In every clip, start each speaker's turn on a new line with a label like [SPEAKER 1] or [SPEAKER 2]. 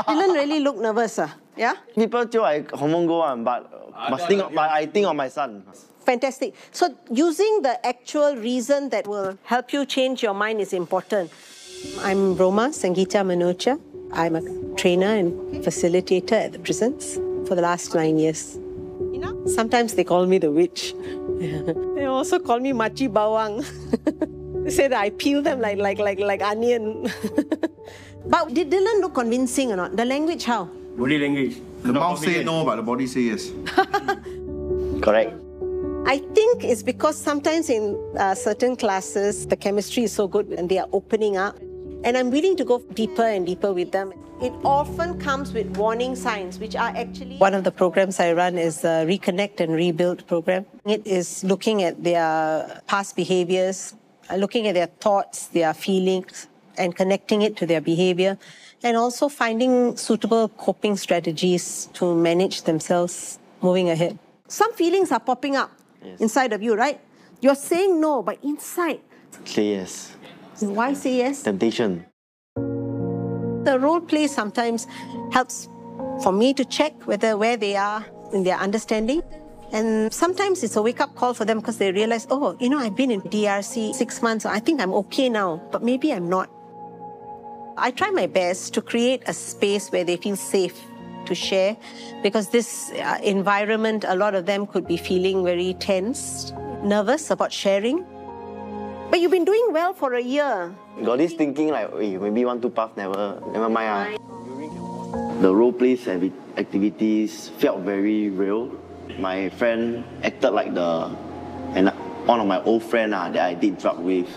[SPEAKER 1] Dylan really look nervous, yeah?
[SPEAKER 2] People tell I hormone go on, but I think of my son.
[SPEAKER 1] Fantastic. So using the actual reason that will help you change your mind is important. I'm Roma Sangeeta Manocha. I'm a trainer and facilitator at the prisons for the last 9 years. Sometimes they call me the witch. They also call me Machi Bawang. They say that I peel them like onion. But did Dylan look convincing or not? The language, how?
[SPEAKER 3] Body language.
[SPEAKER 4] The mouth say no, but the body say yes.
[SPEAKER 2] Correct.
[SPEAKER 1] I think it's because sometimes in certain classes, the chemistry is so good and they are opening up. And I'm willing to go deeper and deeper with them. It often comes with warning signs, which are actually... One of the programs I run is the Reconnect and Rebuild program. It is looking at their past behaviors, looking at their thoughts, their feelings, and connecting it to their behavior, and also finding suitable coping strategies to manage themselves moving ahead. Some feelings are popping up inside of you, right? You're saying no, but inside...
[SPEAKER 2] Say yes.
[SPEAKER 1] Why say yes?
[SPEAKER 2] Temptation.
[SPEAKER 1] The role play sometimes helps for me to check where they are in their understanding. And sometimes it's a wake-up call for them because they realize, oh, I've been in DRC 6 months, so I think I'm okay now, but maybe I'm not. I try my best to create a space where they feel safe to share, because this environment, a lot of them could be feeling very tense, nervous about sharing. But you've been doing well for a year.
[SPEAKER 2] Got this thinking like, maybe 1, 2 puff, never mind. The role plays and activities felt very real. My friend acted like one of my old friends that I did drug with.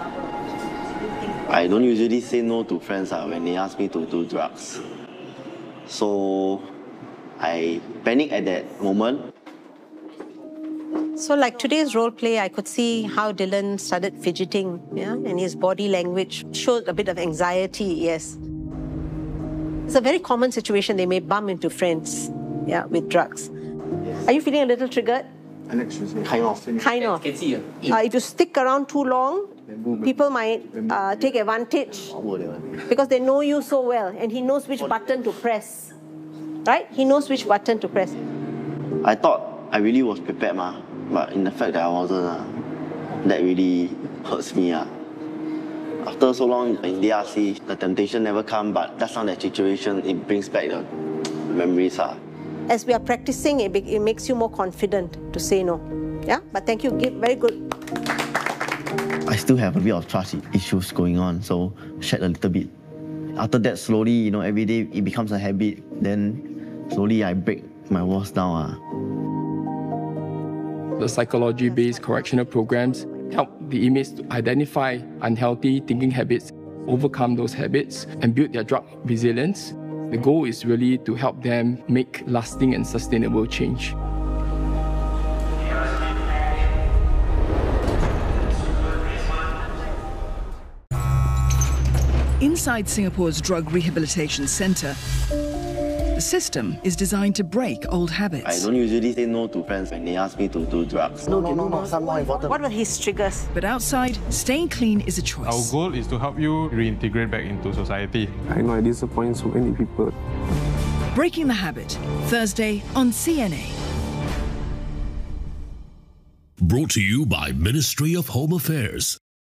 [SPEAKER 2] I don't usually say no to friends when they ask me to do drugs. So I panicked at that moment.
[SPEAKER 1] So like today's role play, I could see how Dylan started fidgeting, and his body language showed a bit of anxiety, yes. It's a very common situation. They may bump into friends, with drugs. Are you feeling a little triggered?
[SPEAKER 2] Kind of.
[SPEAKER 1] Kind of. If you stick around too long, people might take advantage because they know you so well, and he knows which button to press, right? He knows which button to press.
[SPEAKER 2] I thought I really was prepared, but in the fact that I wasn't, that really hurts me. After so long in DRC, the temptation never come, but that's not that situation. It brings back the memories.
[SPEAKER 1] As we are practicing, it makes you more confident to say no. Yeah, but thank you, very good.
[SPEAKER 2] I still have a bit of trust issues going on, so shed a little bit. After that, slowly, every day it becomes a habit. Then slowly I break my walls down.
[SPEAKER 5] The psychology-based correctional programs help the inmates to identify unhealthy thinking habits, overcome those habits, and build their drug resilience. The goal is really to help them make lasting and sustainable change.
[SPEAKER 6] Inside Singapore's Drug Rehabilitation Centre, the system is designed to break old habits.
[SPEAKER 2] I don't usually say no to friends when they ask me to do drugs.
[SPEAKER 1] No, some more important. What were his triggers?
[SPEAKER 6] But outside, staying clean is a choice.
[SPEAKER 7] Our goal is to help you reintegrate back into society.
[SPEAKER 8] I know I disappoint so many people.
[SPEAKER 6] Breaking the Habit, Thursday on CNA.
[SPEAKER 9] Brought to you by Ministry of Home Affairs.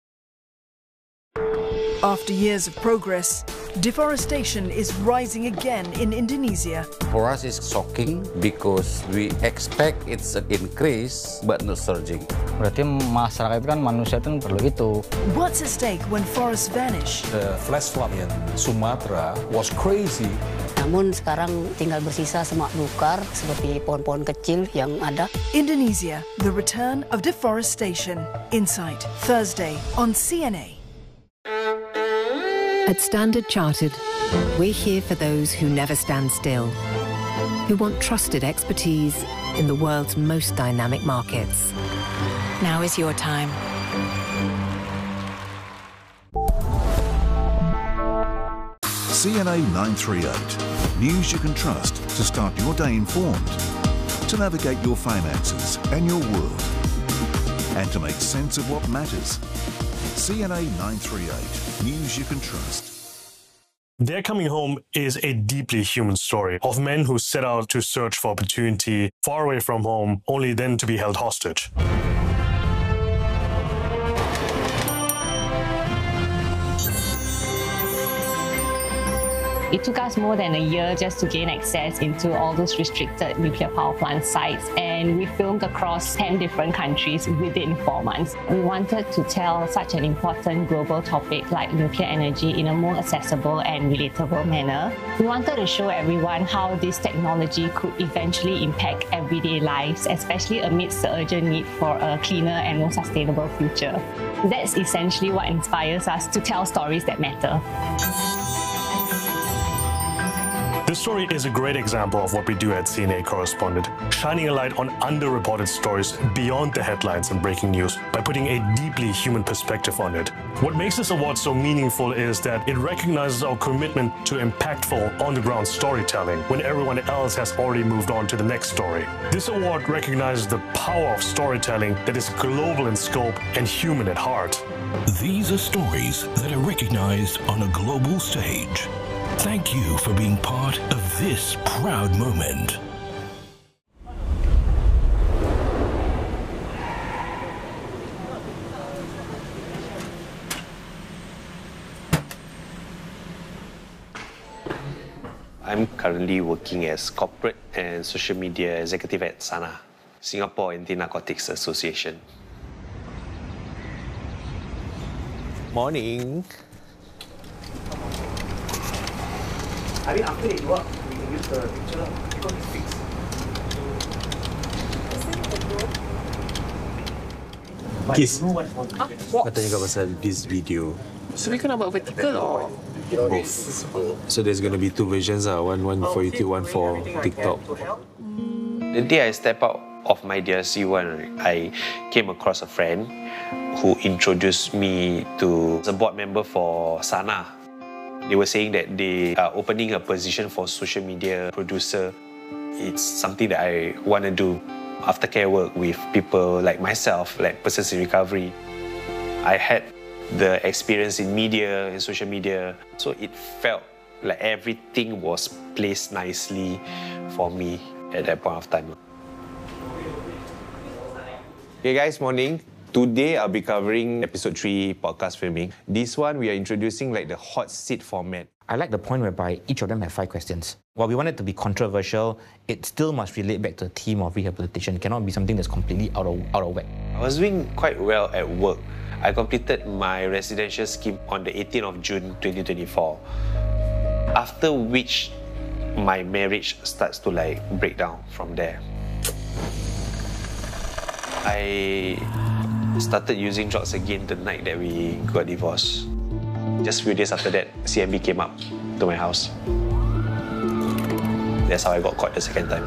[SPEAKER 6] After years of progress, deforestation is rising again in Indonesia.
[SPEAKER 10] For us, it's shocking because we expect it's an increase but not surging.
[SPEAKER 11] Berarti masyarakat kan manusia itu perlu itu.
[SPEAKER 6] What's at stake when forests vanish?
[SPEAKER 12] The flash flood in Sumatra was crazy.
[SPEAKER 13] Namun sekarang tinggal bersisa semak belukar seperti pohon-pohon kecil yang ada.
[SPEAKER 6] Indonesia, the return of deforestation. Insight, Thursday on CNA.
[SPEAKER 14] At Standard Chartered, we're here for those who never stand still, who want trusted expertise in the world's most dynamic markets.
[SPEAKER 15] Now is your time.
[SPEAKER 16] CNA 938. News you can trust to start your day informed, to navigate your finances and your world, and to make sense of what matters. CNA 938. News you can trust.
[SPEAKER 3] They're Coming Home is a deeply human story of men who set out to search for opportunity far away from home, only then to be held hostage.
[SPEAKER 17] It took us more than a year just to gain access into all those restricted nuclear power plant sites, and we filmed across 10 different countries within 4 months. We wanted to tell such an important global topic like nuclear energy in a more accessible and relatable manner. We wanted to show everyone how this technology could eventually impact everyday lives, especially amidst the urgent need for a cleaner and more sustainable future. That's essentially what inspires us to tell stories that matter.
[SPEAKER 3] This story is a great example of what we do at CNA Correspondent, shining a light on underreported stories beyond the headlines and breaking news by putting a deeply human perspective on it. What makes this award so meaningful is that it recognizes our commitment to impactful, on-the-ground storytelling when everyone else has already moved on to the next story. This award recognizes the power of storytelling that is global in scope and human at heart.
[SPEAKER 9] These are stories that are recognized on a global stage. Thank you for being part of this proud moment.
[SPEAKER 18] I'm currently working as corporate and social media executive at SANA, Singapore Anti-Narcotics Association. Morning. I mean, after it works, we can use the picture because it's fixed.
[SPEAKER 19] Kis, kata juga pasal this video.
[SPEAKER 20] So we kena buat vertical or?
[SPEAKER 19] Both. So there's going to be 2 versions, one for YouTube, one for TikTok.
[SPEAKER 18] The day I step out of my DRC one, I came across a friend who introduced me to a board member for SANA. They were saying that they are opening a position for social media producer. It's something that I want to do. Aftercare work with people like myself, like persons in recovery. I had the experience in media, in social media, so it felt like everything was placed nicely for me at that point of time. Hey guys, morning. Today I'll be covering episode 3 podcast filming. This one we are introducing like the hot seat format.
[SPEAKER 21] I like the point whereby each of them have 5 questions. While we want it to be controversial, it still must relate back to the theme of rehabilitation. It cannot be something that's completely out of whack.
[SPEAKER 18] I was doing quite well at work. I completed my residential scheme on the 18th of June 2024. After which my marriage starts to like break down from there. I started using drugs again the night that we got divorced. Just a few days after that, CMB came up to my house. That's how I got caught the second time.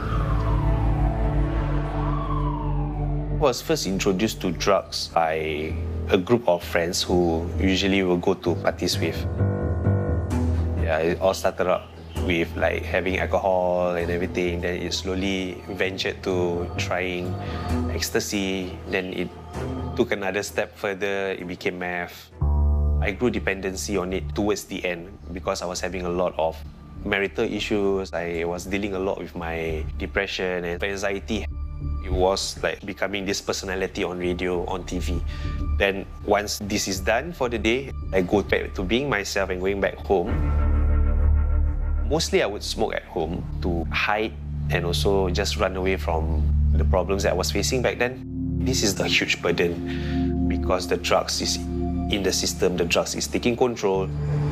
[SPEAKER 18] I was first introduced to drugs by a group of friends who usually will go to parties with. Yeah, it all started up with like having alcohol and everything. Then it slowly ventured to trying ecstasy. Then it took another step further, it became meth. I grew dependency on it towards the end because I was having a lot of marital issues. I was dealing a lot with my depression and anxiety. It was like becoming this personality on radio, on TV. Then once this is done for the day, I go back to being myself and going back home. Mostly I would smoke at home to hide and also just run away from the problems that I was facing back then. This is the huge burden because the drugs is in the system, the drugs is taking control.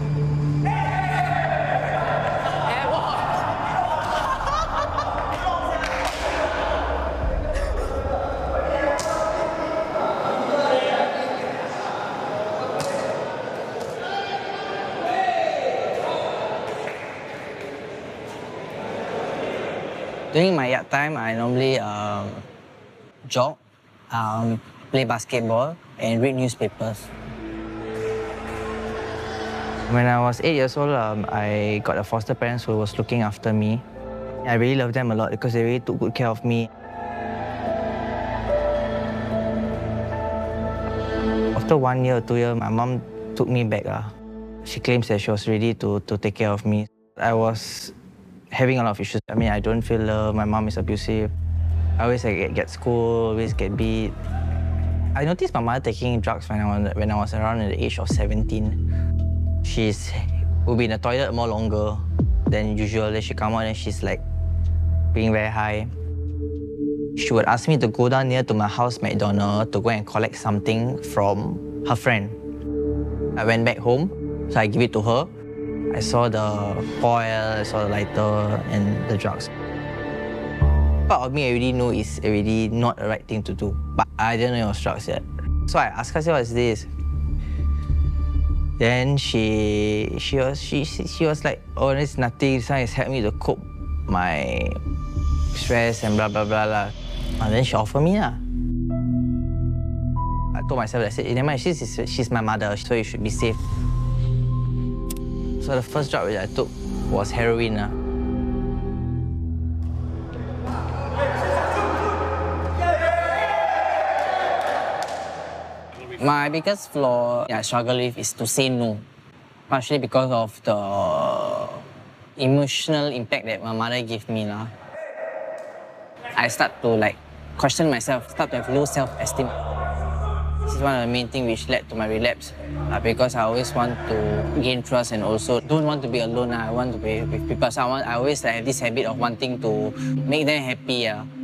[SPEAKER 22] During my yard time, I normally jog, play basketball, and read newspapers. When I was 8 years old, I got a foster parents who was looking after me. I really loved them a lot because they really took good care of me. After 1 year or 2 years, my mom took me back. She claims that she was ready to take care of me. I was having a lot of issues. I mean, I don't feel love, my mom is abusive. I always get schooled, always get beat. I noticed my mother taking drugs when I was around the age of 17. She would be in the toilet more longer than usual. Then she come out and she's like being very high. She would ask me to go down near to my house, McDonald's, to go and collect something from her friend. I went back home, so I give it to her. I saw the foil, I saw the lighter and the drugs. Part of me already know it's already not the right thing to do, but I didn't know it was drugs yet. So I asked her, what is this? Then she was like, oh, it's nothing, this one has helped me to cope my stress and blah, blah, blah, blah. And then she offered me. I told myself, I said, never mind, she's my mother, so you should be safe. So the first drug which I took was heroin.
[SPEAKER 4] My biggest flaw I struggle with is to say no, partially because of the emotional impact that my mother gave me. I start to question myself, start to have low self-esteem. This is one of the main things which led to my relapse, because I always want to gain trust and also don't want to be alone. I want to be with people. So I always have this habit of wanting to make them happy.